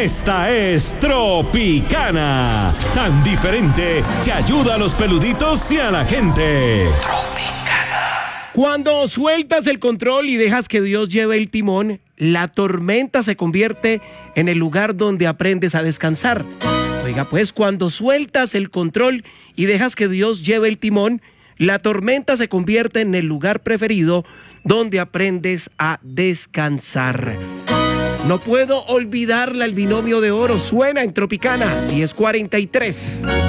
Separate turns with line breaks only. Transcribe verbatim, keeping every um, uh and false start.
Esta es Tropicana, tan diferente que ayuda a los peluditos y a la gente.
Cuando sueltas el control y dejas que Dios lleve el timón, la tormenta se convierte en el lugar donde aprendes a descansar. Oiga, pues cuando sueltas el control y dejas que Dios lleve el timón, la tormenta se convierte en el lugar preferido donde aprendes a descansar. No puedo olvidarla, el binomio de oro suena en Tropicana, diez cuarenta y tres.